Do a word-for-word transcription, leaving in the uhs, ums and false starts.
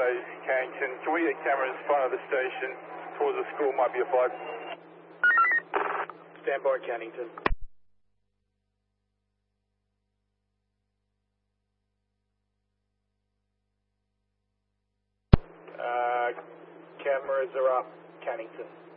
base, Cannington. Can we get cameras in front of the station towards the school? Might be a flag. Stand by, Cannington. Uh, cameras are up, Cannington.